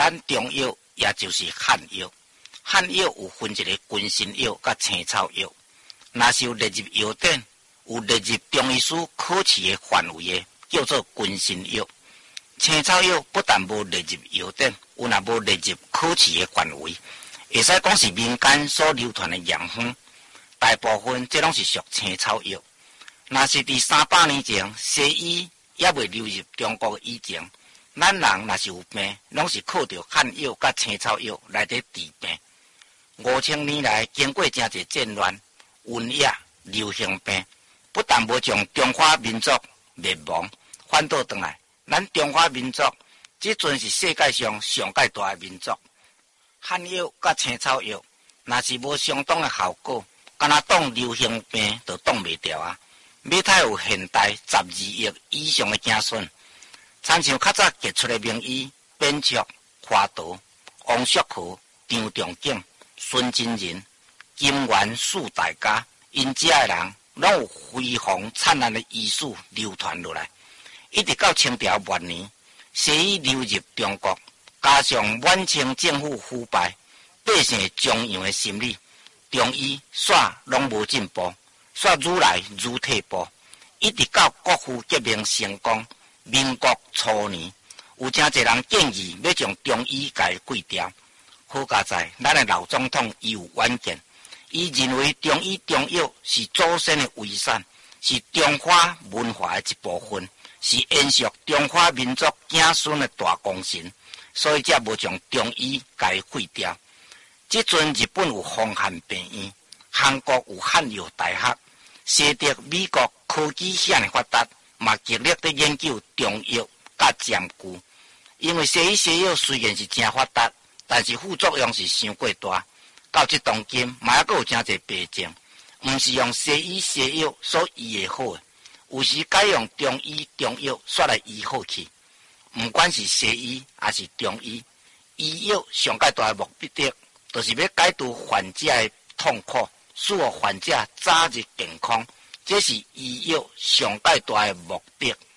咱中药也就是汉药。汉药有分一个君臣药甲青草药，若是有列入药典，有列入中医师考试的范围的，叫做君臣药。青草药不但无列入药典，有若无列入考试的范围，会使讲是民间所流传的药方。大部分这拢是属青草药。若是伫300年前，西医也未流入中国以前，咱人若是有病，拢是靠着汉药甲青草药来伫治病。5000年来，经过真侪战乱、瘟疫、流行病，不但无将中华民族灭亡，反倒转来，咱中华民族即阵是世界上上界大的民族。汉药甲青草药，若是无相当的效果，敢若挡流行病就挡袂掉啊！马太有现代12亿以上的子孙，参像较早杰出的名医扁鹊、华佗、王叔和、张仲景、孙真人、金元四大家，因遮的人拢有辉煌灿烂的医术流传落来，一直到清朝末年，西医流入中国，加上满清政府腐败，百姓张扬的心理，中医煞拢无进步，煞愈来愈退步，一直到国父革命成功，民国初年，有真侪人建议要将中医给废掉。好佳在，咱的老总统伊有远见，伊认为中医中药是祖先的遗产，是中华文化的一部分，是延续中华民族子孙的大功臣，所以才无将中医给废掉。即阵日本有风寒病院，韩国有汉药大学，西德、美国科技遐尼发达，嘛极力在研究中药甲占据。因为西医西药虽然是真发达，但是副作用是伤过大，到即当今嘛还阁有真侪病症，毋是用西医西药所医的好的，有时改用中医中药煞来医好去。毋管是西医还是中医，医药上界大的目的，就是要解除患者的痛苦，使患者早日健康，这是医药上界大的目的。